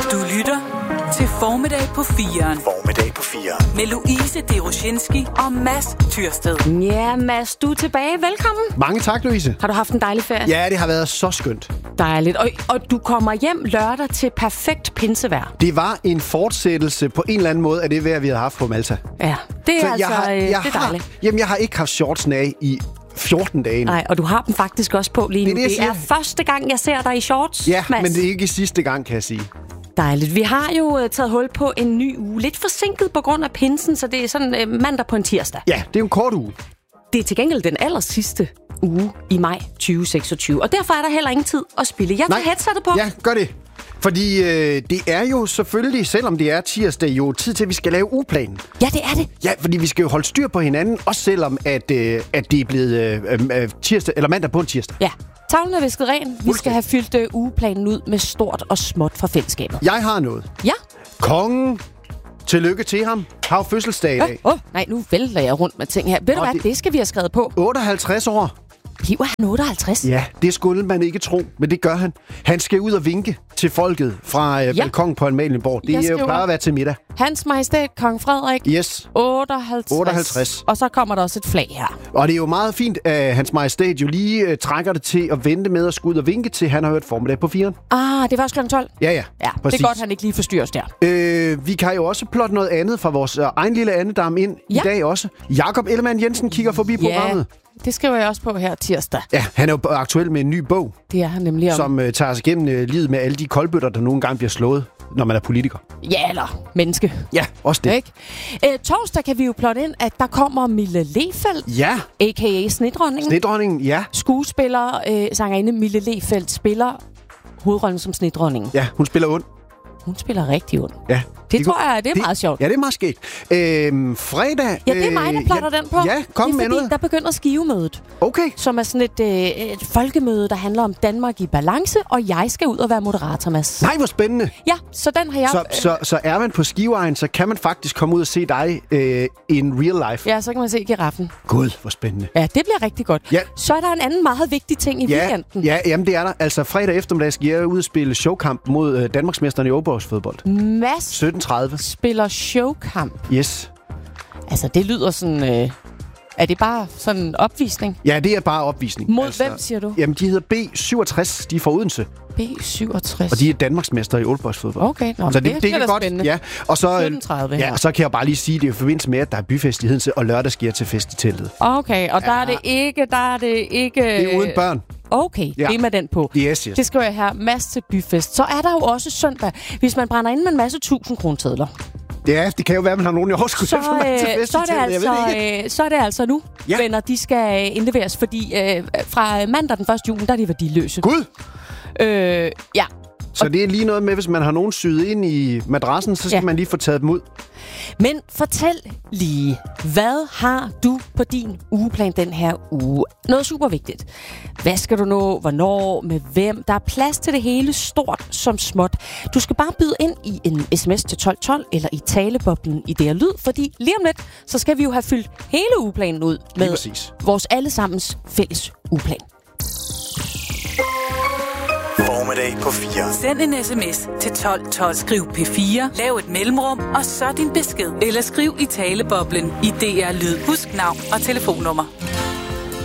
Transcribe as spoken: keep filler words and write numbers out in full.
Du lytter til Formiddag på firen. Formiddag på firen. Med Louise Deroshinski og Mads Tyrsted. Ja, Mads, du er tilbage. Velkommen. Mange tak, Louise. Har du haft en dejlig ferie? Ja, det har været så skønt. Dejligt. Og, og du kommer hjem lørdag til perfekt pinsevejr. Det var en fortsættelse på en eller anden måde af det vejr, vi havde haft på Malta. Ja, det er Så altså jeg har, jeg det er har, dejligt. Jamen, jeg har ikke haft shortsen af i fjorten dage nu. Nej, og du har dem faktisk også på lige nu. Det er, det, det er første gang, jeg ser dig i shorts, Ja, Mads. men det er ikke sidste gang, kan jeg sige. Dejligt. Vi har jo uh, taget hul på en ny uge. Lidt forsinket på grund af pinsen, så det er sådan uh, mandag på en tirsdag. Ja, det er jo en kort uge. Det er til gengæld den aller sidste uge i maj tyve seksogtyve, og derfor er der heller ingen tid at spille. Jeg tager headsetet på. Ja, gør det. Fordi øh, det er jo selvfølgelig, selvom det er tirsdag, jo tid til, at vi skal lave ugeplanen. Ja, det er det. Ja, fordi vi skal jo holde styr på hinanden, også selvom at, øh, at det er blevet øh, øh, tirsdag, eller mandag på en tirsdag. Ja, tavlen er visket ren. Vi skal have fyldt øh, ugeplanen ud med stort og småt fra fællesskabet. Jeg har noget. Ja. Kongen, tillykke til ham, har jo fødselsdag i dag. Åh, oh, nej, nu vælter jeg rundt med ting her. Ved du Og hvad, det... det skal vi have skrevet på. otteoghalvtreds år. Bliver han otteoghalvtreds? Ja, det skulle man ikke tro, men det gør han. Han skal ud og vinke til folket fra øh, Ja. balkongen på Amalienborg. Det Jeg er jo skriver- plejer at være til middag. Hans Majestæt, Kong Frederik, Yes. otteoghalvtreds. otteoghalvtreds. Og så kommer der også et flag her. Og det er jo meget fint, at Hans Majestæt jo lige øh, trækker det til at vente med at skulle ud og vinke til, han har hørt formiddag på firen. Ah, det var også klokken tolv. Ja, ja. Ja, præcis. det er godt, han ikke lige forstyrres der. Øh, vi kan jo også plotte noget andet fra vores øh, egen lille andedam ind Ja. i dag også. Jakob Ellemann Jensen kigger forbi programmet. det skriver jeg også på her tirsdag. Ja, han er jo aktuel med en ny bog, Det er han nemlig om. som øh, tager sig igennem øh, livet med alle de koldbøtter, der nogle gange bliver slået, når man er politiker. Ja, eller menneske. Ja, også det. Ikke? Æ, torsdag kan vi jo plotte ind, at der kommer Mille Lefeldt, Ja, a k a. Snedronningen. snedronningen, ja. Skuespiller, øh, sangerinde Mille Lefeldt spiller hovedrollen som Snedronningen. Ja, hun spiller ond. Hun spiller rigtig ond. Ja. Det tror jeg, det er meget sjovt. Ja, det er meget skægt. Øhm, fredag... Ja, det er mig, der plotter ja, den på. Ja, kom det er med fordi, noget. der begynder skivemødet, Okay. som er sådan et, øh, et folkemøde, der handler om Danmark i balance, og jeg skal ud og være moderator, Mads. Nej, hvor spændende. Ja, så den har jeg... Så, så, så er man på Skivejen, så kan man faktisk komme ud og se dig øh, in real life. Ja, så kan man se giraffen. Gud, hvor spændende. Ja, det bliver rigtig godt. Ja. Så er der en anden meget vigtig ting i Ja, weekenden. ja, jamen det er der. Altså fredag eftermiddag skal jeg ud og spille showkamp mod øh, Danmarksmesteren i åbogsfodbold. Mads sytten tredive. spiller showkamp. Yes. Altså, det lyder sådan... Øh, er det bare sådan en opvisning? Ja, det er bare opvisning. Mod altså, hvem, siger du? Jamen, de hedder B syvogtres. De er fra Odense. B syvogtres. Og de er Danmarksmester i oldboysfodbold. Okay, nå, så det, det, det, det er kan da godt. spændende. Ja, og så sytten tredive ja, her. så kan jeg bare lige sige, at det er i forbindelse med, at der er byfest i Hedensted, og lørdag sker jeg til fest i teltet. Okay, og der er det ikke... Der er det ikke... Det er uden børn. Okay, Ja. det er med den på. Yes, yes. Det skriver jeg her. Mads til byfest. Så er der jo også søndag, hvis man brænder ind med en masse tusind kroner. Ja, det kan jo være, at man har nogen i overskud Så, til at få mig til øh, fest så, i er det teltet. Jeg ved det ikke. altså, øh, så er det altså nu, Ja. venner, de skal indleveres, fordi øh, fra mandag den første juni, der er de værdiløse. Gud! Øh, ja. Så det er lige noget med, hvis man har nogen syet ind i madrassen, så skal Ja. man lige få taget dem ud. Men fortæl lige, hvad har du på din ugeplan den her uge? Noget super vigtigt. Hvad skal du nå? Hvornår? Med hvem? Der er plads til det hele, stort som småt. Du skal bare byde ind i en sms til tolv tolv eller i taleboblen i det her lyd, fordi lige om lidt, så skal vi jo have fyldt hele ugeplanen ud med præcis. vores allesammens fælles ugeplan. Formiddag på fire. Send en sms til tolv tolv. Skriv P fire, lav et mellemrum, og så din besked. Eller skriv i taleboblen i D R Lyd. Husk navn og telefonnummer.